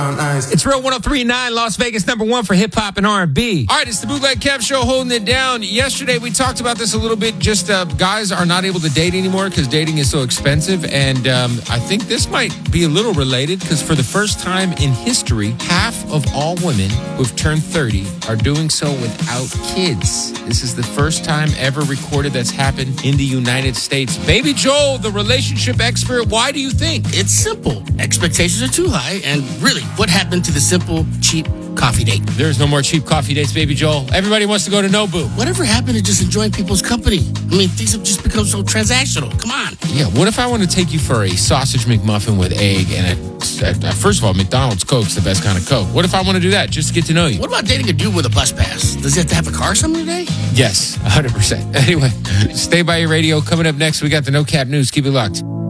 It's Real 103.9, Las Vegas, #1 for hip hop and R&B. All right, it's the Bootleg Kev Show holding it down. Yesterday, we talked about this a little bit. Just guys are not able to date anymore because dating is so expensive. And I think this might be a little related because for the first time in history, half of all women who've turned 30 are doing so without kids. This is the first time ever recorded that's happened in the United States. Baby Joel, the relationship expert, why do you think? It's simple. Expectations are too high, and really, what happened to the simple, cheap coffee date? There's no more cheap coffee dates, Baby Joel. Everybody wants to go to Nobu. Whatever happened to just enjoying people's company? I mean, things have just become so transactional. Come on. Yeah, what if I want to take you for a sausage McMuffin with egg and first of all, McDonald's Coke's the best kind of Coke. What if I want to do that just to get to know you? What about dating a dude with a bus pass? Does he have to have a car some today? Yes, 100%. Anyway, stay by your radio. Coming up next, we got the No Cap News. Keep it locked.